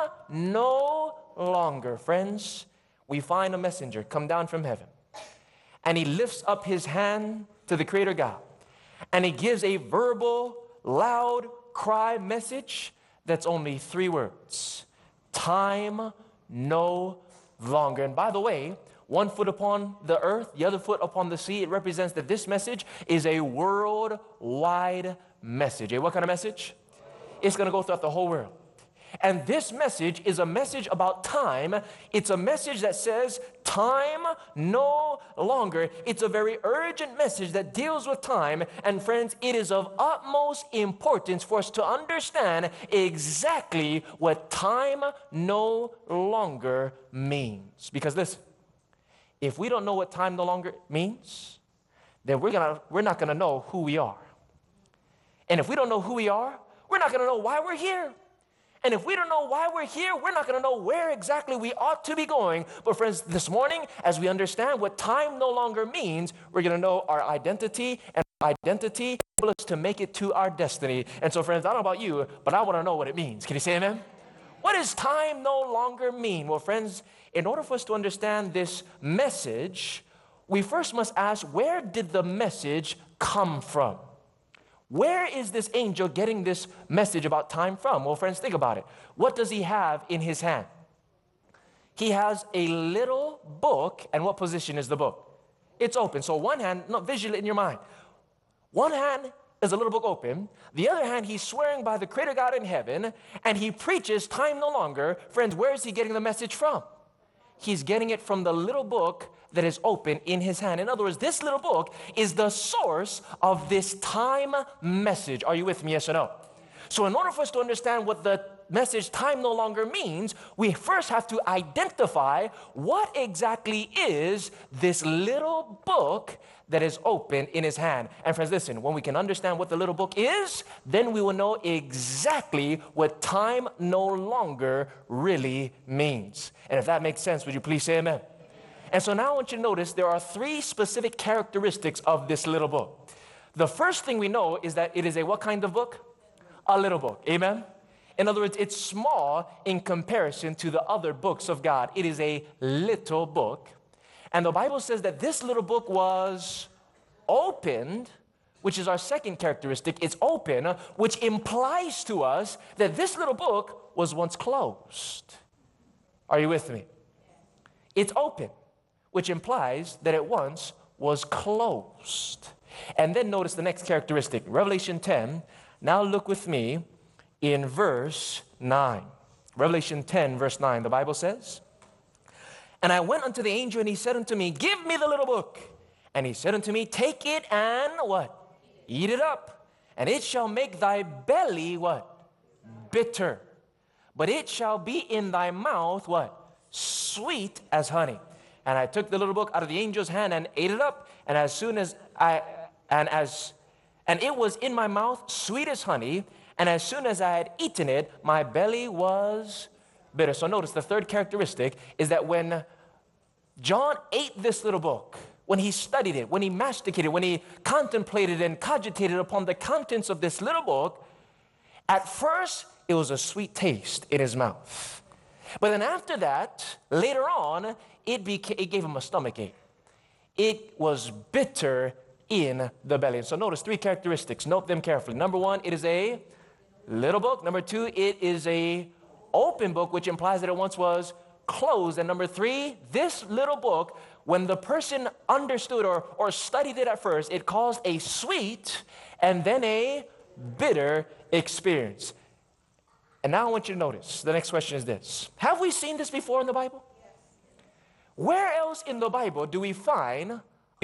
no longer. Friends, we find a messenger come down from heaven, and he lifts up his hand to the Creator God, and he gives a verbal, loud cry message that's only 3 words: time no longer. And by the way, one foot upon the earth, the other foot upon the sea, it represents that this message is a worldwide message. What kind of message? It's going to go throughout the whole world. And this message is a message about time. It's a message that says time no longer. It's a very urgent message that deals with time. And friends, it is of utmost importance for us to understand exactly what time no longer means. Because listen, if we don't know what time no longer means, then we're not going to know who we are. And if we don't know who we are, we're not going to know why we're here. And if we don't know why we're here, we're not going to know where exactly we ought to be going. But friends, this morning, as we understand what time no longer means, we're going to know our identity, and identity will us to make it to our destiny. And so, friends, I don't know about you, but I want to know what it means. Can you say amen? What does time no longer mean? Well, friends, in order for us to understand this message, we first must ask, where did the message come from? Where is this angel getting this message about time from? Well, friends, think about it. What does he have in his hand? He has a little book, and what position is the book? It's open. So one hand, not visually in your mind. One hand is a little book open. The other hand, he's swearing by the Creator God in heaven, and he preaches time no longer. Friends, where is he getting the message from? He's getting it from the little book that is open in his hand. In other words, this little book is the source of this time message. Are you with me, yes or no? So in order for us to understand what the message time no longer means, we first have to identify what exactly is this little book that is open in his hand. And friends, listen, when we can understand what the little book is, then we will know exactly what time no longer really means. And if that makes sense, would you please say amen? And so now I want you to notice there are 3 specific characteristics of this little book. The first thing we know is that it is a what kind of book? A little book. Amen? In other words, it's small in comparison to the other books of God. It is a little book. And the Bible says that this little book was opened, which is our second characteristic. It's open, which implies to us that this little book was once closed. Are you with me? It's open, which implies that it once was closed. And then notice the next characteristic. Revelation 10. Now look with me in verse 9. Revelation 10, verse 9. The Bible says, "And I went unto the angel, and he said unto me, Give me the little book. And he said unto me, Take it and" what? "Eat it up. And it shall make thy belly" what? "Bitter. But it shall be in thy mouth" what? "Sweet as honey." And I took the little book out of the angel's hand and ate it up. And and it was in my mouth sweet as honey. And as soon as I had eaten it, my belly was bitter. So notice the third characteristic is that when John ate this little book, when he studied it, when he masticated, when he contemplated and cogitated upon the contents of this little book, at first it was a sweet taste in his mouth. But then after that, later on, it gave him a stomach ache. It was bitter in the belly. So notice 3 characteristics. Note them carefully. Number 1, it is a little book. Number 2, it is a open book, which implies that it once was closed. And number 3, this little book, when the person understood or studied it at first, it caused a sweet and then a bitter experience. And now I want you to notice, the next question is this. Have we seen this before in the Bible? Where else in the Bible do we find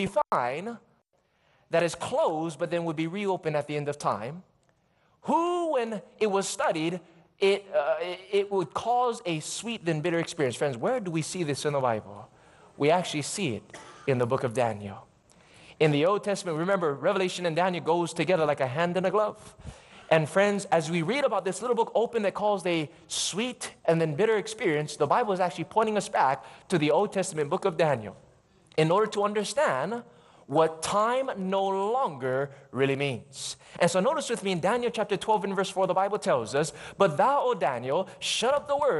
that is closed but then would be reopened at the end of time? Who, when it was studied, it would cause a sweet then bitter experience. Friends, where do we see this in the Bible? We actually see it in the book of Daniel. In the Old Testament, remember, Revelation and Daniel goes together like a hand and a glove. And friends, as we read about this little book open that caused a sweet and then bitter experience, the Bible is actually pointing us back to the Old Testament book of Daniel in order to understand what time no longer really means. And so notice with me in Daniel chapter 12 and verse 4, the Bible tells us, "But thou, O Daniel, shut up the word